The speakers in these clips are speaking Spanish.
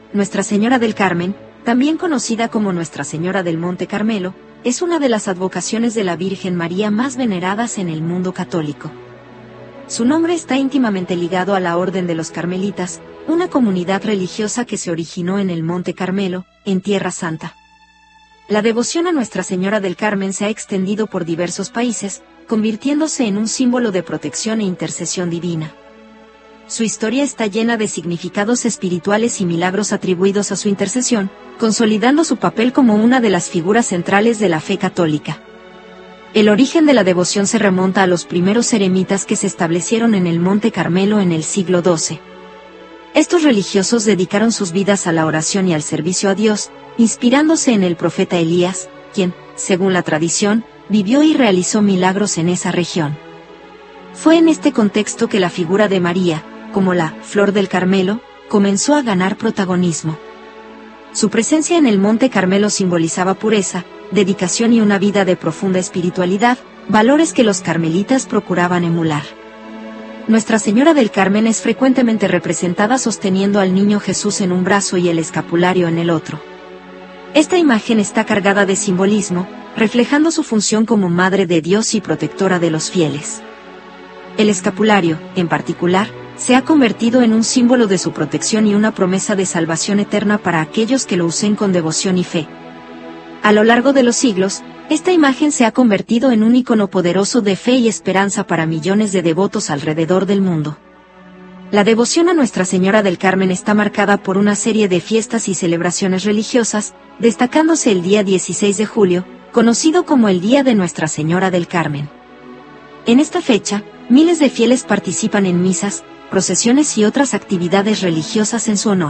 Nuestra Señora del Carmen, también conocida como Nuestra Señora del Monte Carmelo, es una de las advocaciones de la Virgen María más veneradas en el mundo católico. Su nombre está íntimamente ligado a la Orden de los Carmelitas, una comunidad religiosa que se originó en el Monte Carmelo, en Tierra Santa. La devoción a Nuestra Señora del Carmen se ha extendido por diversos países, convirtiéndose en un símbolo de protección e intercesión divina. Su historia está llena de significados espirituales y milagros atribuidos a su intercesión, consolidando su papel como una de las figuras centrales de la fe católica. El origen de la devoción se remonta a los primeros eremitas que se establecieron en el Monte Carmelo en el siglo XII. Estos religiosos dedicaron sus vidas a la oración y al servicio a Dios, inspirándose en el profeta Elías, quien, según la tradición, vivió y realizó milagros en esa región. Fue en este contexto que la figura de María, como la Flor del Carmelo, comenzó a ganar protagonismo. Su presencia en el Monte Carmelo simbolizaba pureza, dedicación y una vida de profunda espiritualidad, valores que los carmelitas procuraban emular. Nuestra Señora del Carmen es frecuentemente representada sosteniendo al niño Jesús en un brazo y el escapulario en el otro. Esta imagen está cargada de simbolismo, reflejando su función como Madre de Dios y protectora de los fieles. El escapulario, en particular, se ha convertido en un símbolo de su protección y una promesa de salvación eterna para aquellos que lo usen con devoción y fe. A lo largo de los siglos, esta imagen se ha convertido en un icono poderoso de fe y esperanza para millones de devotos alrededor del mundo. La devoción a Nuestra Señora del Carmen está marcada por una serie de fiestas y celebraciones religiosas, destacándose el día 16 de julio, conocido como el Día de Nuestra Señora del Carmen. En esta fecha, miles de fieles participan en misas, procesiones y otras actividades religiosas en su honor.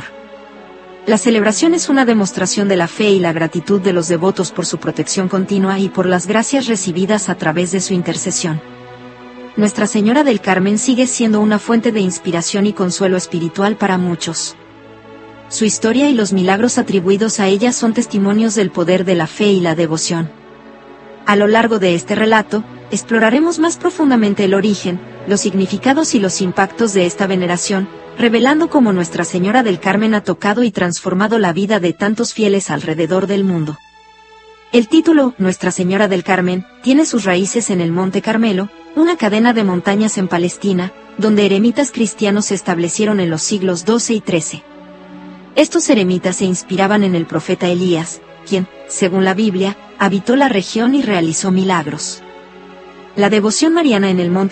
La celebración es una demostración de la fe y la gratitud de los devotos por su protección continua y por las gracias recibidas a través de su intercesión. Nuestra Señora del Carmen sigue siendo una fuente de inspiración y consuelo espiritual para muchos. Su historia y los milagros atribuidos a ella son testimonios del poder de la fe y la devoción. A lo largo de este relato, exploraremos más profundamente el origen, los significados y los impactos de esta veneración, revelando cómo Nuestra Señora del Carmen ha tocado y transformado la vida de tantos fieles alrededor del mundo. El título, Nuestra Señora del Carmen, tiene sus raíces en el Monte Carmelo, una cadena de montañas en Palestina, donde eremitas cristianos se establecieron en los siglos XII y XIII. Estos eremitas se inspiraban en el profeta Elías, quien, según la Biblia, habitó la región y realizó milagros. La devoción mariana en el Monte